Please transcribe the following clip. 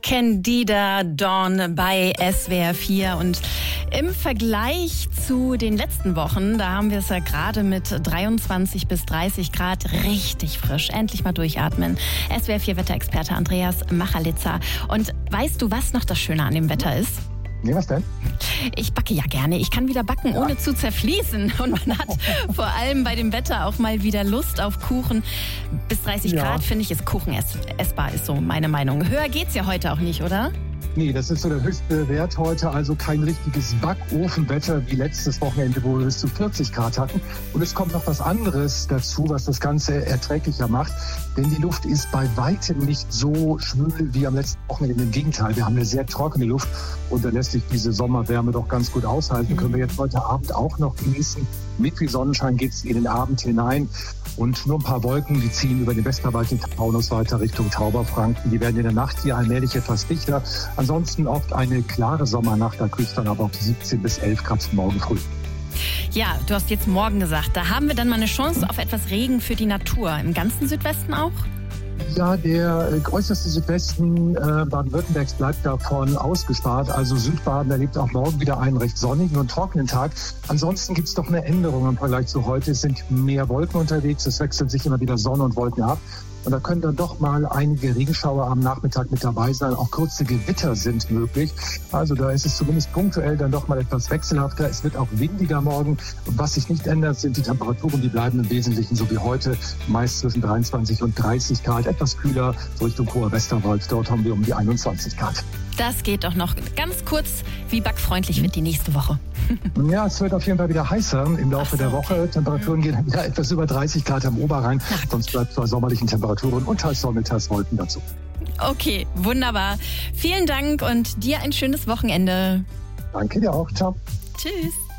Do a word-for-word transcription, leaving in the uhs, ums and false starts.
Candida Dawn bei S W R vier. Und im Vergleich zu den letzten Wochen, da haben wir es ja gerade mit dreiundzwanzig bis dreißig Grad richtig frisch. Endlich mal durchatmen. S W R vier Wetterexperte Andreas Machalitza. Und weißt du, was noch das Schöne an dem Wetter ist? Nee, was denn? Ich backe ja gerne. Ich kann wieder backen, ohne ja. zu zerfließen. Und man hat vor allem bei dem Wetter auch mal wieder Lust auf Kuchen. Bis dreißig ja. Grad finde ich, ist Kuchen ess- essbar, ist so meine Meinung. Höher geht's ja heute auch nicht, oder? Nee, das ist so der höchste Wert heute, also kein richtiges Backofenwetter wie letztes Wochenende, wo wir bis zu vierzig Grad hatten. Und es kommt noch was anderes dazu, was das Ganze erträglicher macht. Denn die Luft ist bei weitem nicht so schwül wie am letzten Wochenende. Im Gegenteil, wir haben eine sehr trockene Luft und da lässt sich diese Sommerwärme doch ganz gut aushalten. Mhm. Können wir jetzt heute Abend auch noch genießen. Mit viel Sonnenschein geht es in den Abend hinein. Und nur ein paar Wolken, die ziehen über den Westerwald, den Taunus weiter Richtung Tauberfranken. Die werden in der Nacht hier allmählich etwas dichter. Ansonsten oft eine klare Sommernacht, da kriegt dann aber auf siebzehn bis elf Grad morgen früh. Ja, du hast jetzt morgen gesagt. Da haben wir dann mal eine Chance auf etwas Regen für die Natur. Im ganzen Südwesten auch? Ja, der äh, äußerste Südwesten äh, Baden-Württembergs bleibt davon ausgespart. Also Südbaden erlebt auch morgen wieder einen recht sonnigen und trockenen Tag. Ansonsten gibt es doch eine Änderung im Vergleich zu heute. Es sind mehr Wolken unterwegs. Es wechseln sich immer wieder Sonne und Wolken ab. Und da können dann doch mal einige Regenschauer am Nachmittag mit dabei sein. Auch kurze Gewitter sind möglich. Also da ist es zumindest punktuell dann doch mal etwas wechselhafter. Es wird auch windiger morgen. Und was sich nicht ändert, sind die Temperaturen. Die bleiben im Wesentlichen so wie heute. Meist zwischen dreiundzwanzig und dreißig Grad. Etwas kühler Richtung hoher Westerwald. Dort haben wir um die einundzwanzig Grad. Das geht doch noch. Ganz kurz, wie backfreundlich wird die nächste Woche? Ja, es wird auf jeden Fall wieder heißer im Laufe so, der Woche. Okay. Temperaturen gehen dann wieder etwas über dreißig Grad am Oberrhein. Sonst bleibt es bei sommerlichen Temperaturen und teils Sonne, teils Wolken dazu. Okay, wunderbar. Vielen Dank und dir ein schönes Wochenende. Danke dir auch. Ciao. Tschüss.